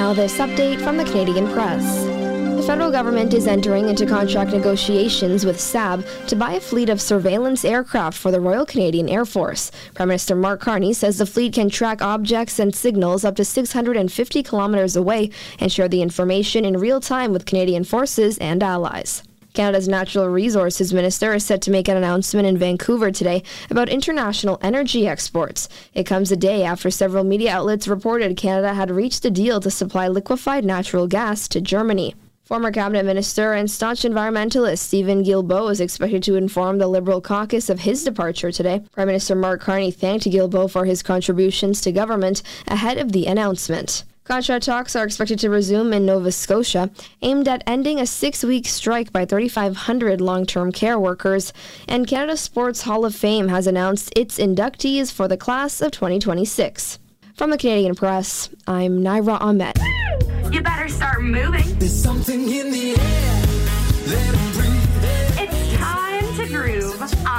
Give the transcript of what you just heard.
Now this update from the Canadian Press. The federal government is entering into contract negotiations with SAB to buy a fleet of surveillance aircraft for the Royal Canadian Air Force. Prime Minister Mark Carney says the fleet can track objects and signals up to 650 kilometers away and share the information in real time with Canadian forces and allies. Canada's Natural Resources Minister is set to make an announcement in Vancouver today about international energy exports. It comes a day after several media outlets reported Canada had reached a deal to supply liquefied natural gas to Germany. Former cabinet minister and staunch environmentalist Stephen Guilbeault is expected to inform the Liberal caucus of his departure today. Prime Minister Mark Carney thanked Guilbeault for his contributions to government ahead of the announcement. Contract talks are expected to resume in Nova Scotia, aimed at ending a 6-week strike by 3,500 long-term care workers. And Canada Sports Hall of Fame has announced its inductees for the class of 2026. From the Canadian Press, I'm Naira Ahmed. You better start moving. There's something in the